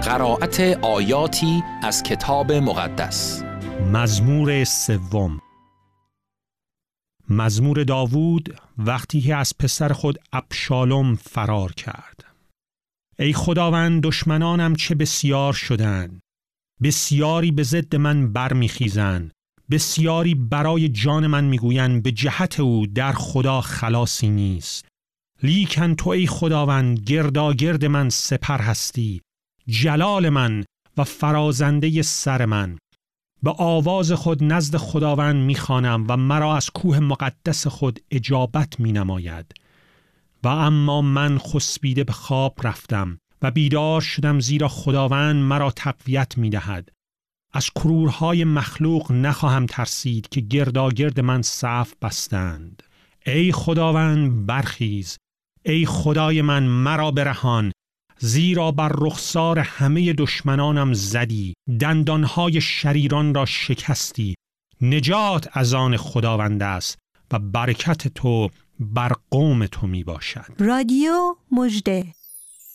قرائت آیاتی از کتاب مقدس. مزمور سوم. مزمور داوود وقتی که از پسر خود ابشالوم فرار کرد. ای خداوند، دشمنانم چه بسیار شدند، بسیاری به ضد من برمیخیزند، بسیاری برای جان من میگویند به جهت او در خدا خلاصی نیست. لیکن تو ای خداوند گرداگرد من سپر هستی، جلال من و فرازنده سر من. به آواز خود نزد خداوند میخوانم و مرا از کوه مقدس خود اجابت مینماید. و اما من خسبیده به خواب رفتم و بیدار شدم، زیرا خداوند مرا تقویت میدهد. از کرورهای مخلوق نخواهم ترسید که گرداگرد من صف بستند. ای خداوند برخیز، ای خدای من مرا برهان، زیرا بر رخسار همه دشمنانم زدی، دندانهای شریران را شکستی. نجات از آن خداوند است و برکت تو بر قوم تو می باشد. رادیو مژده.